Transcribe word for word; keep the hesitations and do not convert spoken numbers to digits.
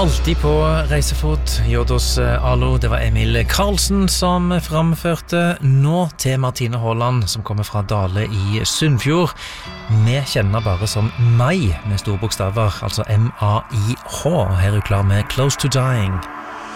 Alltid på reisefot, Jodos Alo, det var Emil Karlsen som framførte nå til Martine Håland, som kommer fra Dale i Sunnfjord. Vi kjenner bare som Mai med store bokstaver, altså M A I H. Her er du klar med Close to Dying.